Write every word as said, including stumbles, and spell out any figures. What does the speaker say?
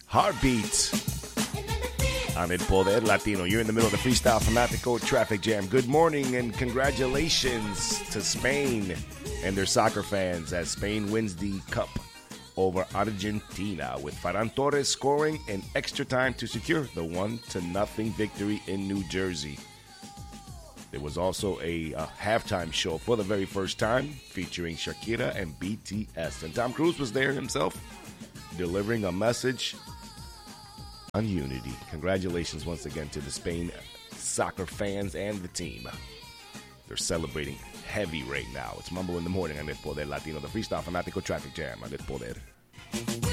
Heartbeats on El Poder Latino. You're in the middle of the Freestyle Fanatico Traffic Jam. Good morning and congratulations to Spain and their soccer fans as Spain wins the Cup over Argentina with Ferran Torres scoring in extra time to secure the one to nothing victory in New Jersey. There was also a, a halftime show for the very first time featuring Shakira and B T S. And Tom Cruise was there himself delivering a message on unity. Congratulations once again to the Spain soccer fans and the team. They're celebrating heavy right now. It's Mumble in the Morning on El Poder Latino, the Freestyle Fanatico Traffic Jam on El Poder.